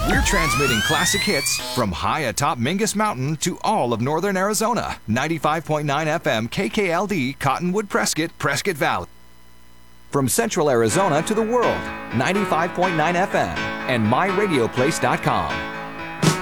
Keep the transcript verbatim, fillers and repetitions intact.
We're transmitting classic hits from high atop Mingus Mountain to all of northern Arizona. ninety-five point nine F M K K L D, Cottonwood, Prescott, Prescott Valley. From central Arizona to the world, ninety-five point nine F M and my radio place dot com.